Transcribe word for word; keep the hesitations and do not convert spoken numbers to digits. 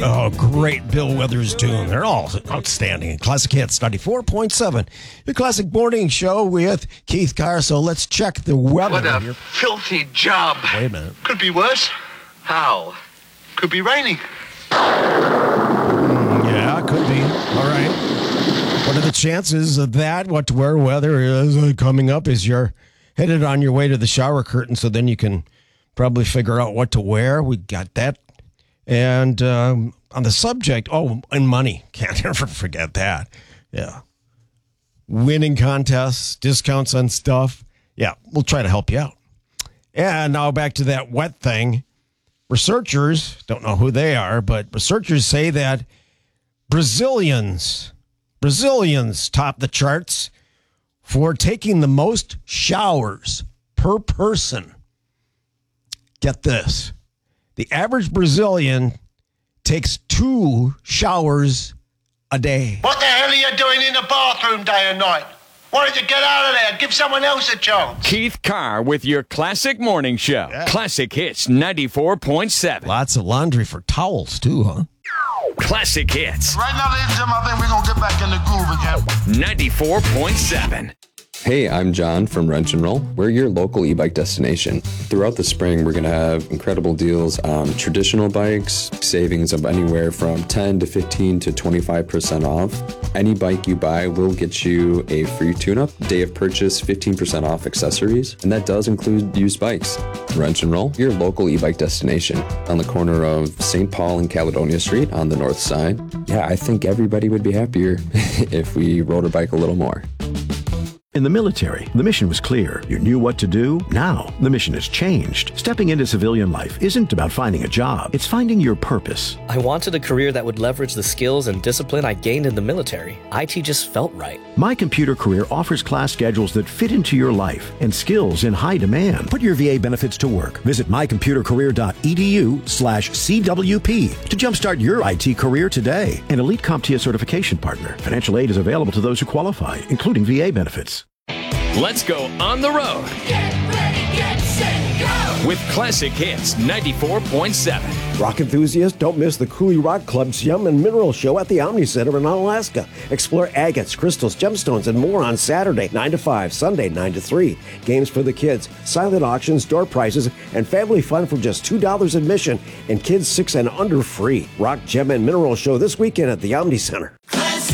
Oh, great Bill Withers tune. They're all outstanding. Classic Hits ninety-four point seven. Your Classic Morning Show with Keith Carr. So let's check the weather. What a here. filthy job. Wait a minute. Could be worse. How? Could be raining. Yeah, could be. All right. What are the chances of that? What to wear weather is uh, coming up as you're headed on your way to the shower curtain, so then you can probably figure out what to wear. We got that. And um, on the subject, oh, and money. Can't ever forget that. Yeah. Winning contests, discounts on stuff. Yeah, we'll try to help you out. And now back to that wet thing. Researchers, don't know who they are, but researchers say that Brazilians, Brazilians top the charts for taking the most showers per person. Get this. The average Brazilian takes two showers a day. What the hell are you doing in the bathroom day and night? Why don't you get out of there? Give someone else a chance. Keith Carr with your Classic Morning Show. Yeah. Classic Hits ninety-four point seven. Lots of laundry for towels, too, huh? Classic Hits Right now, ladies and gentlemen, I think we're going to get back in the groove again. ninety-four point seven. Hey, I'm John from Wrench and Roll. We're your local e-bike destination. Throughout the spring, we're going to have incredible deals on traditional bikes, savings of anywhere from ten to fifteen to twenty-five percent off. Any bike you buy will get you a free tune-up, day of purchase fifteen percent off accessories, and that does include used bikes. Wrench and Roll, your local e-bike destination on the corner of Saint Paul and Caledonia Street on the north side. Yeah, I think everybody would be happier if we rode a bike a little more. In the military, the mission was clear. You knew what to do. Now, the mission has changed. Stepping into civilian life isn't about finding a job. It's finding your purpose. I wanted a career that would leverage the skills and discipline I gained in the military. I T just felt right. My Computer Career offers class schedules that fit into your life and skills in high demand. Put your V A benefits to work. Visit mycomputercareer.edu slash CWP to jumpstart your I T career today. An Elite CompTIA certification partner. Financial aid is available to those who qualify, including V A benefits. Let's go on the road. Get ready, get set, go! With Classic Hits ninety-four point seven. Rock enthusiasts, don't miss the Cooley Rock Club's Gem and Mineral Show at the Omni Center in Alaska. Explore agates, crystals, gemstones, and more on Saturday, nine to five, Sunday, nine to three. Games for the kids, silent auctions, door prizes, and family fun for just two dollars admission, and kids six and under free. Rock, Gem, and Mineral Show this weekend at the Omni Center.